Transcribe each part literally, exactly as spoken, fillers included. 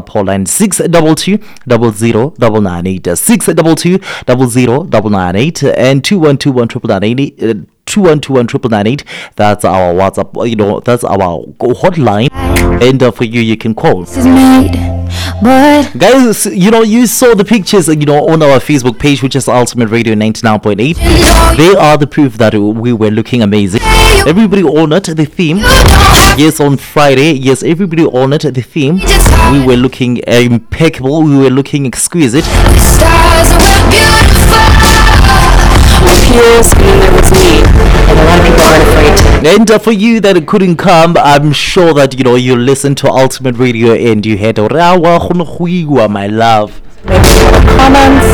WhatsApp hotline six double two double zero double nine eight six double two double zero double nine eight and two one two one triple nine eight. Uh, two one two one triple nine eight. That's our WhatsApp, you know, that's our hotline. And uh, for you, you can call. This is made, but guys, you know, you saw the pictures, you know, on our Facebook page, which is Ultimate Radio ninety-nine point eight. They are the proof that we were looking amazing. Everybody honored the theme. Yes, on Friday, yes, everybody honored the theme. We were looking impeccable. We were looking exquisite. the stars were beautiful. Appears and there was me, and a lot of people aren't afraid to. And uh, for you that couldn't come, I'm sure that, you know, you listened to Ultimate Radio and you had Rawa Khunhuiwa, my love. Comments.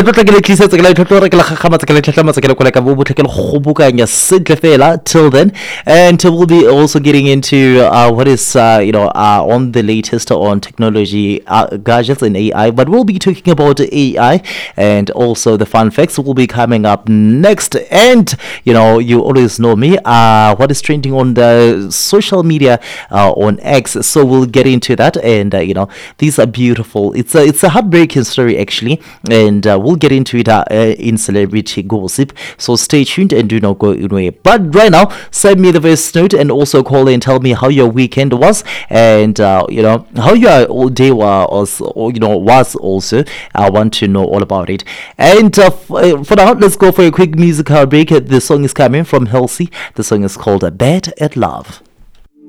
Till then, and we'll be also getting into uh, what is uh, you know uh, on the latest on technology, uh, gadgets and A I. But we'll be talking about A I and also the fun facts will be coming up next. And you know, you always know me. Uh, what is trending on the social media uh, on X? So we'll get into that. And uh, you know, these are beautiful. It's a it's a heartbreaking story actually, and uh, we'll get into it uh, in celebrity gossip. So stay tuned and do not go away. But right now, send me the voice note and also call in and tell me how your weekend was, and uh, you know how your all day was, or you know was also. I want to know all about it. And uh, f- for now, let's go for a quick musical break. The song is coming from Halsey. The song is called "Bad at Love."